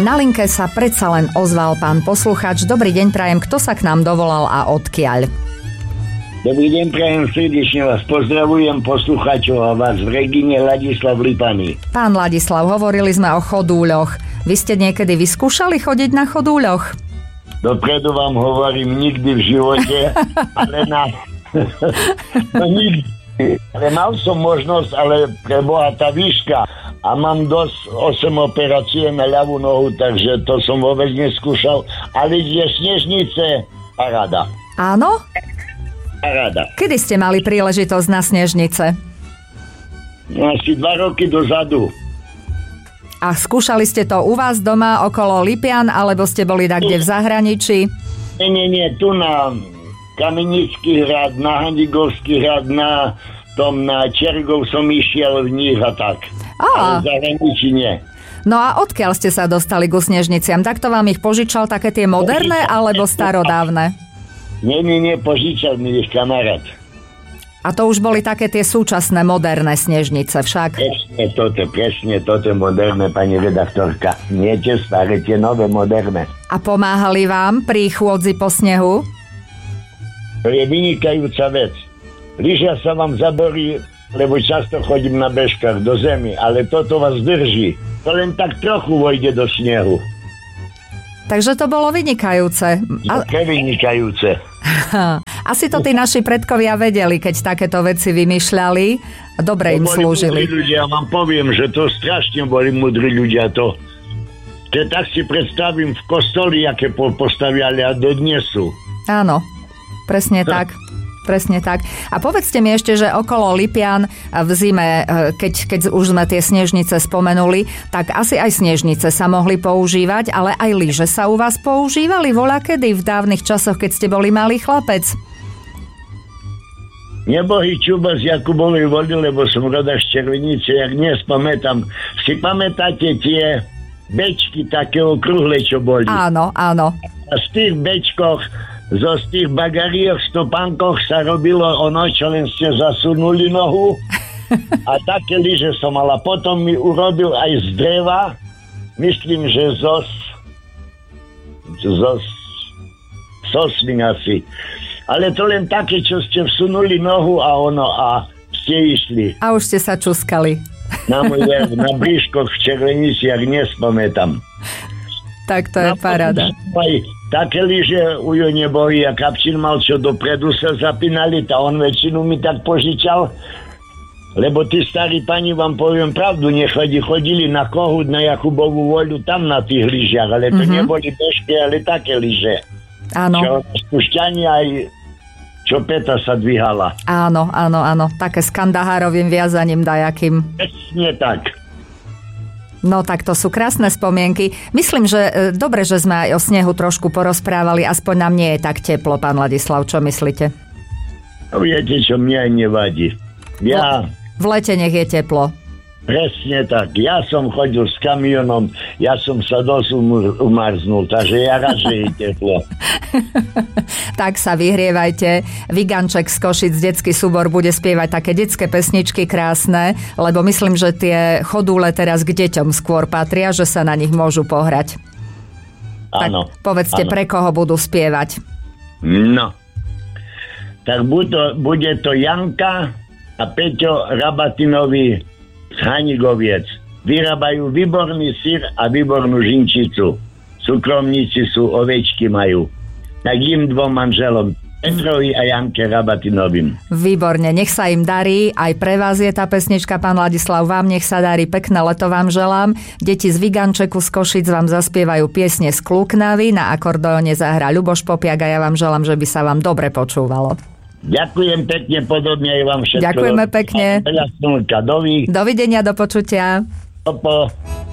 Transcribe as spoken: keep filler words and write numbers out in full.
Na linke sa predsa len ozval pán poslucháč. Dobrý deň, prajem, kto sa k nám dovolal a odkiaľ? Dobrý deň, prajem, srdečne vás pozdravujem, poslucháčov a vás v Regine, Ladislav Lipany. Pán Ladislav, hovorili sme o chodúľoch. Vy ste niekedy vyskúšali chodiť na chodúľoch? Dopredu vám hovorím, nikdy v živote, ale na... no nikdy. Ale mal som možnosť, ale pre Boha tá výška a mám dosť osem operácie na ľavú nohu, takže to som vôbec neskúšal. Ale je snežnice, paráda. Áno? Paráda. Kedy ste mali príležitosť na snežnice? No, asi dva roky dozadu. A skúšali ste to u vás doma okolo Lipian, alebo ste boli takde v zahraničí? Nie, nie, nie, tu na Kamenický hrad, na Handigovský hrad, na tom, na Čergov som išiel v nich a tak. Á. Ale v zahraničí nie. No a odkiaľ ste sa dostali ku snežniciam? Takto vám ich požičal také tie moderné, alebo starodávne? Nie, nie, nie, požičal mi ich kamarát. A to už boli také tie súčasné moderné snežnice však? Presne toto, presne toto moderné, pani redaktorka. Nie tie staré, tie nové moderné. A pomáhali vám pri chôdzi po snehu? To je vynikajúca vec. Lyžia sa vám zaborí, lebo často chodím na bežkách do zemi, ale toto vás drží. To len tak trochu vojde do snehu. Takže to bolo vynikajúce. A... To je vynikajúce. Asi to tí naši predkovia vedeli, keď takéto veci vymýšľali. Dobre im slúžili. Ľudia, vám poviem, že to strašne boli múdri ľudia. To, keď tak si predstavím v kostoli, aké postavili a dodnes sú. Áno, presne tak. Presne tak. A povedzte mi ešte, že okolo Lipian v zime, keď, keď už sme tie snežnice spomenuli, tak asi aj snežnice sa mohli používať, ale aj lyže sa u vás používali voľakedy v dávnych časoch, keď ste boli malý chlapec? Nebohý čuba z Jakubovej vody, lebo som roda z Červenice, jak dnes pamätám. Si pamätáte tie bečky také okrúhle, čo boli? Áno, áno. A z tých bečkoch zo z tých bagariek, stopánkoch sa robilo ono, čo len ste zasunuli nohu. A také lyže som mal. A potom mi urobil aj z dreva, myslím, že zo zo sosvin asi. Ale to len také, čo ste vsunuli nohu a ono a ste išli. A už ste sa čuskali. Na môj ver, na bríškoch v Červenici, ak nespamätám. Tak to je no, paráda. Také lyže ujo nebojí a Kapčín mal, čo dopredu sa zapínali, a on väčšinu mi tak požičal, lebo tí starí pani, vám poviem pravdu, nechodí, chodili na Kohút, na Jakubovú voľu, tam na tých lyžiach, ale to mm-hmm. neboli bežky, ale také lyže. Áno. Čo spúšťanie aj čo päta sa dvíhala. Áno, áno, áno, také s kandahárovým viazaním dajakým. Presne tak. No tak to sú krásne spomienky. Myslím, že e, dobre, že sme aj o snehu trošku porozprávali, aspoň nám nie je tak teplo, pán Ladislav, čo myslíte? Viete, čo mňa aj nevadí. Ja... V lete nech je teplo. Presne tak. Ja som chodil s kamionom, ja som sa dosť umarznul, takže ja rád, že je teplo. Tak sa vyhrievajte. Viganček z Košic, detský súbor, bude spievať také detské pesničky krásne, lebo myslím, že tie chodúle teraz k deťom skôr patria, že sa na nich môžu pohrať. Áno. Tak povedzte, áno. Pre koho budú spievať? No. Tak bude, bude to Janka a Peťo Rabatinovi z Hanigoviec. Vyrábajú výborný syr a výbornú žinčicu. Súkromníci sú, ovečky majú. Tak im dvom manželom, Petrovi a Janke Rabatinovým. Výborne, nech sa im darí. Aj pre vás je tá pesnička, pán Ladislav, vám nech sa darí. Pekné leto vám želám. Deti z Vigančeku z Košic vám zaspievajú piesne z Kluknavy, na akordeóne zahrá Ľuboš Popiak a ja vám želám, že by sa vám dobre počúvalo. Ďakujem pekne, podobne aj vám všetko. Ďakujeme pekne. Veľa slnka, dovi. Dovidenia, do počutia. Opo.